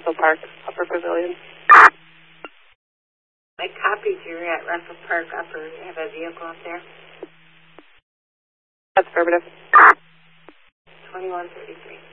Russell Park, Upper Pavilion. I copied you're at Russell Park Upper. You have a vehicle up there? That's affirmative. 2133.